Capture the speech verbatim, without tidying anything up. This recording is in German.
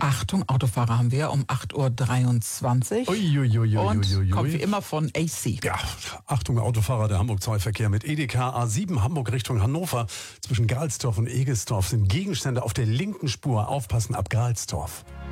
Achtung, Autofahrer haben wir um acht Uhr dreiundzwanzig. Uiuiuiui. Und kommt wie immer von A C. Ja, Achtung, Autofahrer, der Hamburg zwei Verkehr mit E D K A sieben Hamburg Richtung Hannover. Zwischen Galsdorf und Egestorf sind Gegenstände auf der linken Spur. Aufpassen ab Galsdorf.